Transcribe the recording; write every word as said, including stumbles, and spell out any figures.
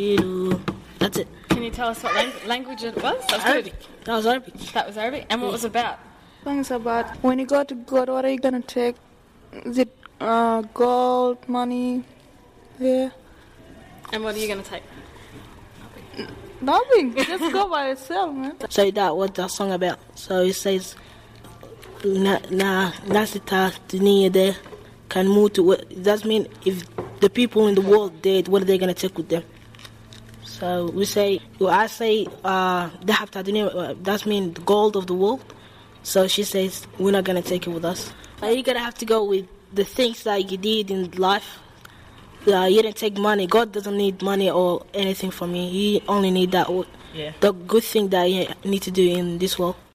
That's it. Can you tell us what lang- language it was? That was Arabic. good. That was Arabic. That was Arabic. And what was it about? Things about when you go to God, what are you gonna take? Is it uh, gold, money? Yeah. And what are you going to take? Nothing. Just go by yourself, man. So that what that song about. So it says, na na nasita dunia de can move to. That mean if the people in the world dead, what are they gonna take with them? So we say, well, I say, uh, dahab ta dunia. That mean the gold of the world. So she says, we're not gonna take it with us. Uh, you're gonna have to go with the things that you did in life. Uh, you didn't take money. God doesn't need money or anything from you. He only need that, Yeah. the good thing that you need to do in this world.